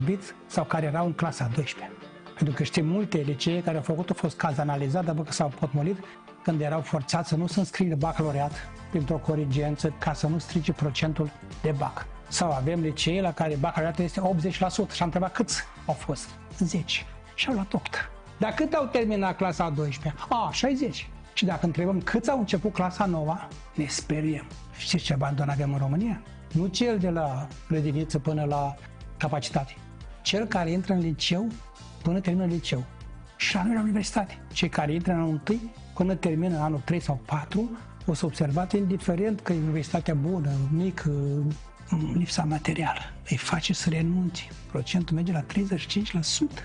sau care erau în clasa 12. Pentru că știm multe licee care au făcut-o, fost caz analizat, dar că s-au potmolit când erau forțați să nu se înscrie bacalaureat printr-o corigență ca să nu strice procentul de bac. Sau avem licee la care bacalaureatul este 80% și am întrebat câți au fost? 10. Și au luat 8. Dar cât au terminat clasa a 12-a? 60. Și dacă întrebăm câți au început clasa 9, ne speriem. Știți ce abandon avem în România? Nu cel de la grădiniță până la capacitate. Cel care intră în liceu până termină liceu. Și la noi la universitate. Cei care intră în anul 1 până termină anul 3 sau 4, o să observați, indiferent că e universitatea bună, mică, lipsa materială, îi face să renunțe. Procentul merge la 35%.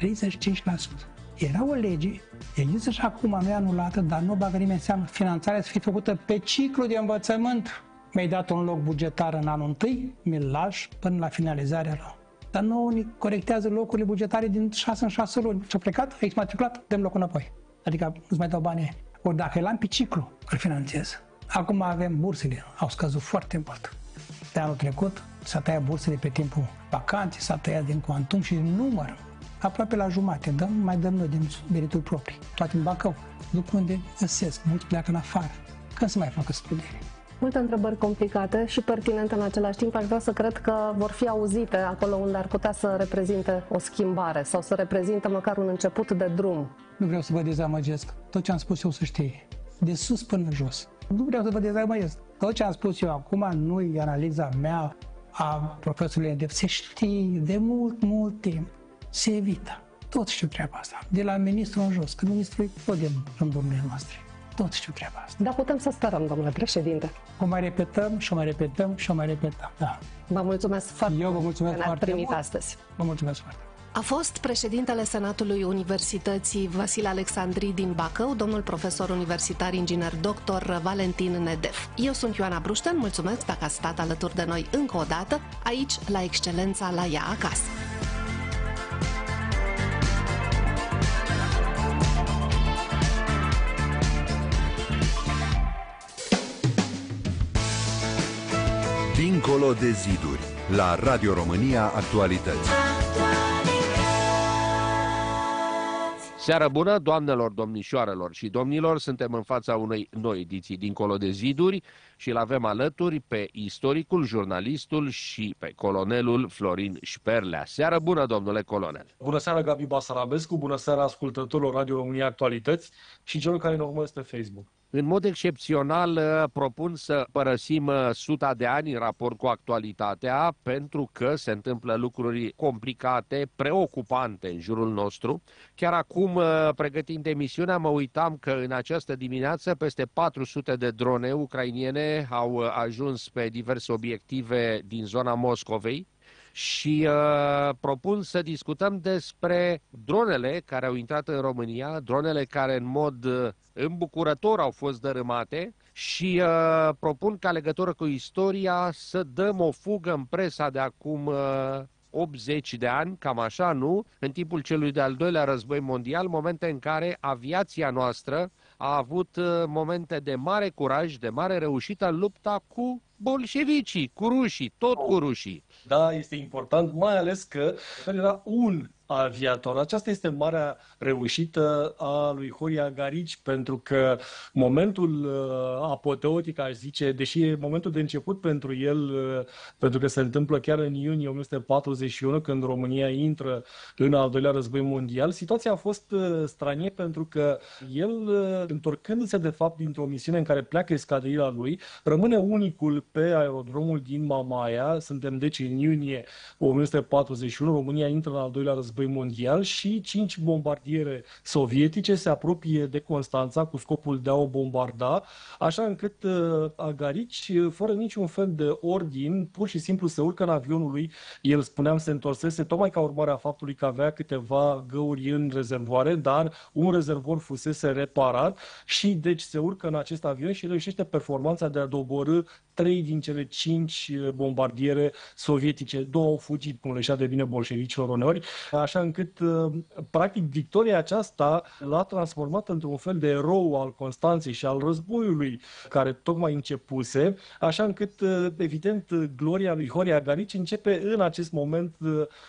35%. Era o lege, există și acum, nu e anulată, dar nu bagă nimeni în seamă. Finanțarea să fie făcută pe ciclu de învățământ. Mi-ai dat un loc bugetar în anul 1, mi-l lași până la finalizarea lui. Dar nu ne corectează locurile bugetare din 6 în 6 luni. Și-a plecat, a exmatriculat, dăm locul înapoi. Adică nu-ți mai dau banii. Ori dacă e la pe ciclu, îl finanțez. Acum avem bursele, au scăzut foarte mult. De anul trecut s-a tăiat bursele pe timpul vacanței, s-a tăiat din cuantum și din număr. Aproape la jumate, mai dăm noi din venituri proprii. Toate în Bacău. După unde găsesc, mulți pleacă în afară. Când să mai facă studiere? Multe întrebări complicate și pertinente în același timp. Aș vrea să cred că vor fi auzite acolo unde ar putea să reprezinte o schimbare sau să reprezinte măcar un început de drum. Nu vreau să vă dezamăgesc. Tot ce am spus eu să știe. De sus până jos. Nu vreau să vă dezamăgesc. Tot ce am spus eu acum nu e analiza mea a profesorului de se știe de mult timp. Se evită. Tot știu treaba asta. De la ministrul în jos, că ministrul e tot din rândurile noastre. Tot știu treaba asta. Dar putem să sperăm, domnule președinte. O mai repetăm și o mai repetăm și o mai repetăm. Da. Vă mulțumesc foarte mult. Eu vă mulțumesc că ne-ați primit mult. astăzi. Vă mulțumesc foarte mult. A fost președintele Senatului Universității Vasile Alexandri din Bacău, domnul profesor universitar inginer dr. Valentin Nedef. Eu sunt Ioana Brușten, mulțumesc dacă ați stat alături de noi încă o dată, aici, la Excelența la ea acasă. Dincolo de ziduri, la Radio România Actualități. Seară bună, doamnelor, domnișoarelor și domnilor, suntem în fața unei noi ediții Dincolo de ziduri și îl avem alături pe istoricul, jurnalistul și pe colonelul Florin Șperlea. Seară bună, domnule colonel! Bună seara, Gabi Basarabescu, bună seara ascultătorilor Radio România Actualități și celor care ne urmăresc pe Facebook. În mod excepțional propun să părăsim 100 de ani în raport cu actualitatea, pentru că se întâmplă lucruri complicate, preocupante în jurul nostru. Chiar acum, pregătind emisiunea, mă uitam că în această dimineață peste 400 de drone ucrainiene au ajuns pe diverse obiective din zona Moscovei. Și propun să discutăm despre dronele care au intrat în România, dronele care în mod îmbucurător au fost dărâmate și propun ca legătură cu istoria să dăm o fugă în presa de acum 80 de ani, cam așa, nu? În timpul celui de-al doilea război mondial, momente în care aviația noastră a avut momente de mare curaj, de mare reușită în lupta cu bolșevicii, cu rușii, tot cu rușii. Da, este important, mai ales că era un aviator. Aceasta este marea reușită a lui Horia Garici, pentru că momentul apoteotic, aș zice, deși e momentul de început pentru el, pentru că se întâmplă chiar în iunie 1941, când România intră în al doilea război mondial, situația a fost stranie pentru că el, întorcându-se de fapt dintr-o misiune în care pleacă escadrila lui, rămâne unicul pe aerodromul din Mamaia. Suntem deci în iunie 1941, România intră în al doilea război mondial și 5 bombardiere sovietice se apropie de Constanța cu scopul de a o bombarda, așa încât Agarici, fără niciun fel de ordin, pur și simplu se urcă în avionul lui. El, spuneam, se întorsese tocmai ca urmare a faptului că avea câteva găuri în rezervoare, dar un rezervor fusese reparat și deci se urcă în acest avion și reușește performanța de a doborî 3 din cele 5 bombardiere sovietice. 2 au fugit, cum le știa de bine bolșevicilor uneori, așa încât, practic, victoria aceasta l-a transformat într-un fel de erou al Constanței și al războiului care tocmai începuse, așa încât, evident, gloria lui Horia Garici începe în acest moment